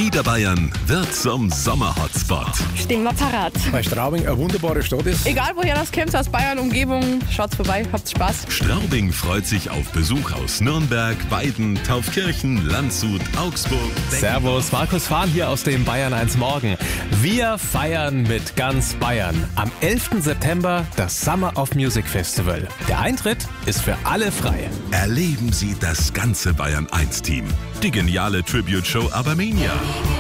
Niederbayern wird zum Sommerhotspot. Stehen wir parat. Weil Straubing eine wunderbare Stadt ist. Egal woher das kommt, aus Bayern, Umgebung, schaut's vorbei, habt Spaß. Straubing freut sich auf Besuch aus Nürnberg, Weiden, Taufkirchen, Landshut, Augsburg. Servus, Markus Fahn hier aus dem Bayern 1 Morgen. Wir feiern mit ganz Bayern. Am 11. September das Summer of Music Festival. Der Eintritt ist für alle frei. Erleben Sie das ganze Bayern 1 Team. Die geniale Tribute-Show Abermania.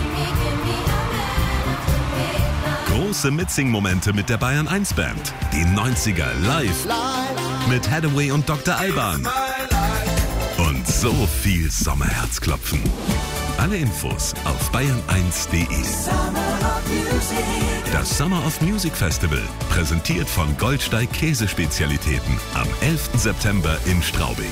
Große Mitsing-Momente mit der Bayern 1 Band. Die 90er live mit Hathaway und Dr. Alban. Und so viel Sommerherzklopfen. Alle Infos auf bayern1.de. Das Summer of Music Festival, präsentiert von Goldsteig Käsespezialitäten, am 11. September in Straubing.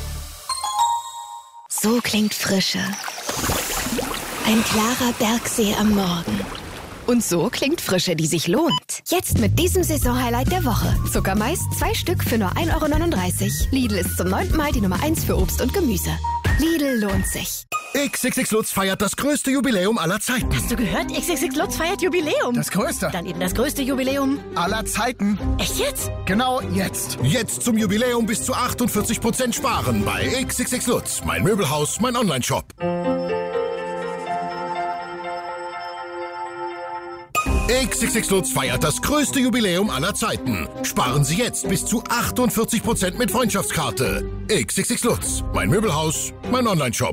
So klingt Frische. Ein klarer Bergsee am Morgen. Und so klingt Frische, die sich lohnt. Jetzt mit diesem Saisonhighlight der Woche. Zuckermais 2 Stück für nur 1,39 €. Lidl ist zum 9. Mal die Nummer 1 für Obst und Gemüse. Lidl lohnt sich. XXX Lutz feiert das größte Jubiläum aller Zeiten. Hast du gehört? XXX Lutz feiert Jubiläum. Das größte. Dann eben das größte Jubiläum aller Zeiten. Echt jetzt? Genau jetzt. Jetzt zum Jubiläum bis zu 48% sparen bei XXX Lutz. Mein Möbelhaus, mein Onlineshop. XXX Lutz feiert das größte Jubiläum aller Zeiten. Sparen Sie jetzt bis zu 48% mit Freundschaftskarte. XXX Lutz. Mein Möbelhaus, mein Onlineshop.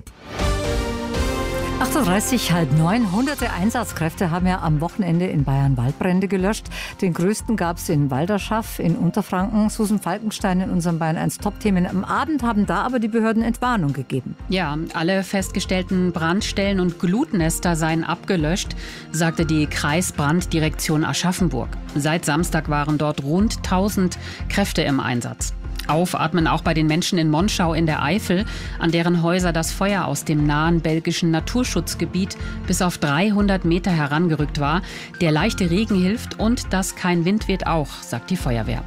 8.30 Uhr, 8:30. Hunderte Einsatzkräfte haben ja am Wochenende in Bayern Waldbrände gelöscht. Den größten gab es in Walderschaff in Unterfranken. Susan Falkenstein in unserem Bayern 1 Top-Themen. Am Abend haben da aber die Behörden Entwarnung gegeben. Ja, alle festgestellten Brandstellen und Glutnester seien abgelöscht, sagte die Kreisbranddirektion Aschaffenburg. Seit Samstag waren dort rund 1000 Kräfte im Einsatz. Aufatmen auch bei den Menschen in Monschau in der Eifel, an deren Häuser das Feuer aus dem nahen belgischen Naturschutzgebiet bis auf 300 Meter herangerückt war. Der leichte Regen hilft und dass kein Wind weht auch, sagt die Feuerwehr.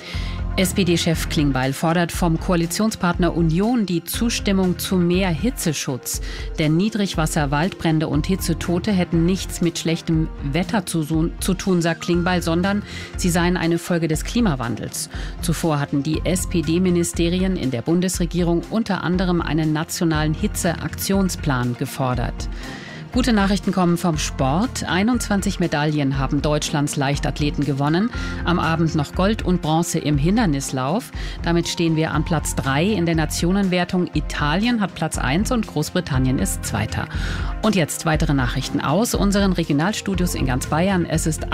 SPD-Chef Klingbeil fordert vom Koalitionspartner Union die Zustimmung zu mehr Hitzeschutz. Denn Niedrigwasser, Waldbrände und Hitzetote hätten nichts mit schlechtem Wetter zu tun, sagt Klingbeil, sondern sie seien eine Folge des Klimawandels. Zuvor hatten die SPD-Ministerien in der Bundesregierung unter anderem einen nationalen Hitzeaktionsplan gefordert. Gute Nachrichten kommen vom Sport. 21 Medaillen haben Deutschlands Leichtathleten gewonnen. Am Abend noch Gold und Bronze im Hindernislauf. Damit stehen wir an Platz 3 in der Nationenwertung. Italien hat Platz 1 und Großbritannien ist Zweiter. Und jetzt weitere Nachrichten aus unseren Regionalstudios in ganz Bayern. Es ist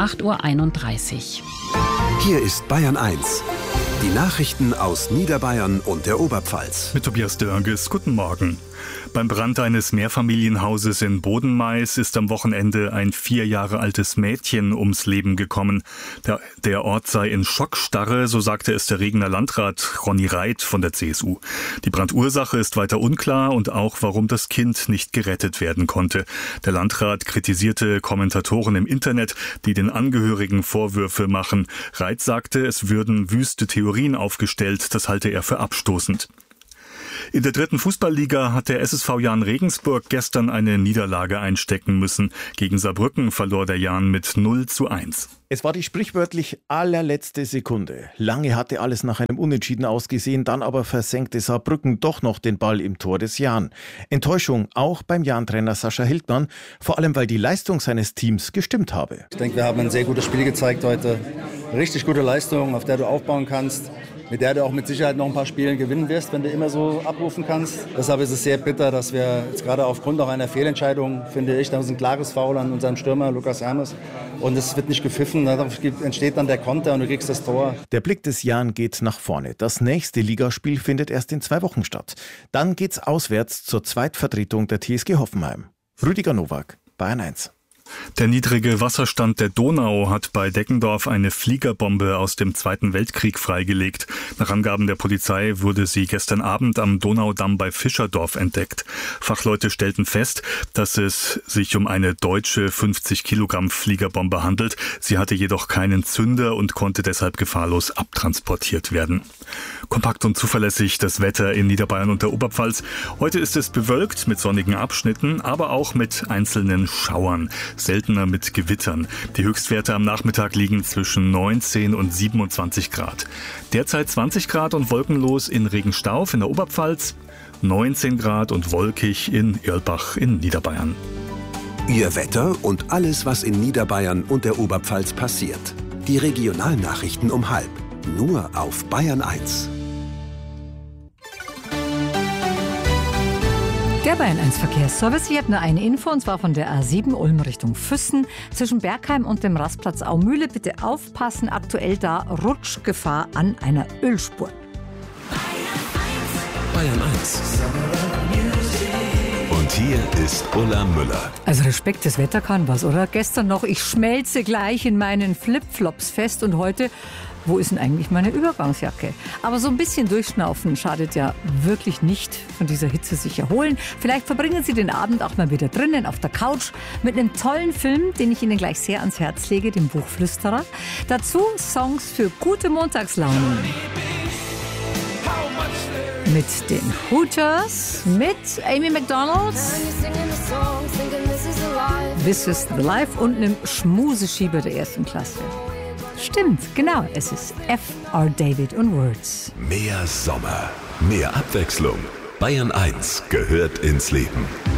8:31 Uhr. Hier ist Bayern 1. Die Nachrichten aus Niederbayern und der Oberpfalz. Mit Tobias Dörges, guten Morgen. Beim Brand eines Mehrfamilienhauses in Bodenmais ist am Wochenende ein 4 Jahre altes Mädchen ums Leben gekommen. Der Ort sei in Schockstarre, so sagte es der Regener Landrat Ronny Reit von der CSU. Die Brandursache ist weiter unklar und auch, warum das Kind nicht gerettet werden konnte. Der Landrat kritisierte Kommentatoren im Internet, die den Angehörigen Vorwürfe machen. Reit sagte, es würden wüste Theorien aufgestellt, das halte er für abstoßend. In der 3. Fußballliga hat der SSV Jahn Regensburg gestern eine Niederlage einstecken müssen. Gegen Saarbrücken verlor der Jahn mit 0:1. Es war die sprichwörtlich allerletzte Sekunde. Lange hatte alles nach einem Unentschieden ausgesehen, dann aber versenkte Saarbrücken doch noch den Ball im Tor des Jahn. Enttäuschung auch beim Jahn-Trainer Sascha Hildmann, vor allem weil die Leistung seines Teams gestimmt habe. Ich denke, wir haben ein sehr gutes Spiel gezeigt heute. Richtig gute Leistung, auf der du aufbauen kannst, mit der du auch mit Sicherheit noch ein paar Spiele gewinnen wirst, wenn du immer so abrufen kannst. Deshalb ist es sehr bitter, dass wir jetzt gerade aufgrund auch einer Fehlentscheidung, finde ich, da ist ein klares Foul an unserem Stürmer Lukas Hermes und es wird nicht gepfiffen, da entsteht dann der Konter und du kriegst das Tor. Der Blick des Jahn geht nach vorne. Das nächste Ligaspiel findet erst in 2 Wochen statt. Dann geht's auswärts zur Zweitvertretung der TSG Hoffenheim. Rüdiger Nowak, Bayern 1. Der niedrige Wasserstand der Donau hat bei Deggendorf eine Fliegerbombe aus dem Zweiten Weltkrieg freigelegt. Nach Angaben der Polizei wurde sie gestern Abend am Donaudamm bei Fischerdorf entdeckt. Fachleute stellten fest, dass es sich um eine deutsche 50 Kilogramm Fliegerbombe handelt. Sie hatte jedoch keinen Zünder und konnte deshalb gefahrlos abtransportiert werden. Kompakt und zuverlässig das Wetter in Niederbayern und der Oberpfalz. Heute ist es bewölkt mit sonnigen Abschnitten, aber auch mit einzelnen Schauern. Seltener mit Gewittern. Die Höchstwerte am Nachmittag liegen zwischen 19 und 27 Grad. Derzeit 20 Grad und wolkenlos in Regenstauf in der Oberpfalz, 19 Grad und wolkig in Irlbach in Niederbayern. Ihr Wetter und alles, was in Niederbayern und der Oberpfalz passiert. Die Regionalnachrichten um 12:30. Nur auf Bayern 1. Der Bayern 1 Verkehrsservice. Ich habe nur eine Info, und zwar von der A7 Ulm Richtung Füssen. Zwischen Bergheim und dem Rastplatz Aumühle bitte aufpassen. Aktuell da Rutschgefahr an einer Ölspur. Bayern 1. Und hier ist Ulla Müller. Also Respekt, das Wetter kann was, oder? Gestern noch, ich schmelze gleich in meinen Flipflops fest, und heute, wo ist denn eigentlich meine Übergangsjacke? Aber so ein bisschen durchschnaufen schadet ja wirklich nicht, von dieser Hitze sich erholen. Vielleicht verbringen Sie den Abend auch mal wieder drinnen auf der Couch mit einem tollen Film, den ich Ihnen gleich sehr ans Herz lege, dem Buchflüsterer. Dazu Songs für gute Montagslaune. Mit den Hooters, mit Amy Macdonald, This is the Life und einem Schmuseschieber der ersten Klasse. Stimmt, genau, es ist F.R. David und Words. Mehr Sommer, mehr Abwechslung. Bayern 1 gehört ins Leben.